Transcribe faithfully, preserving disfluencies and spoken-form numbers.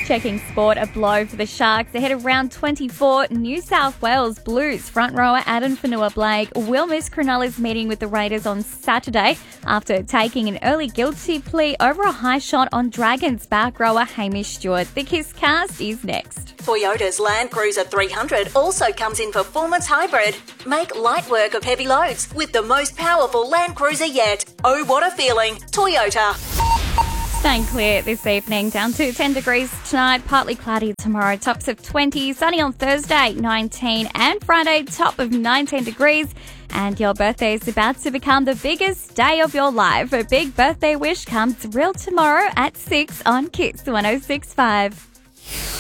Checking sport, a blow for the Sharks ahead of round twenty-four. New South Wales Blues front rower Adam Fanua-Blake will miss Cronulla's meeting with the Raiders on Saturday after taking an early guilty plea over a high shot on Dragons back rower Hamish Stewart. The Kiss Cast is next. Toyota's Land Cruiser three hundred also comes in Performance Hybrid. Make light work of heavy loads with the most powerful Land Cruiser yet. Oh, what a feeling. Toyota. Staying clear this evening, down to ten degrees tonight, partly cloudy tomorrow, tops of twenty, sunny on Thursday, nineteen, and Friday, top of nineteen degrees. And your birthday is about to become the biggest day of your life. A big birthday wish comes real tomorrow at six on Kiss one oh six point five.